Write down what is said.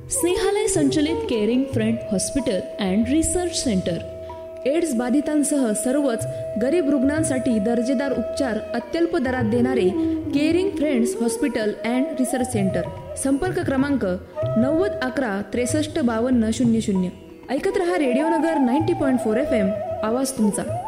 स्नेहालय संचलित caring friend hospital and research centre. AIDS बाधितांसह सर्वच गरीब रुग्णांसाठी दर्जेदार उपचार अत्यल्प दरात देणारे caring friends hospital and research centre. संपर्क क्रमांक 9011 635200. ऐकत रहा रेडिओ नगर 90.4 FM. आवाज तुमचा.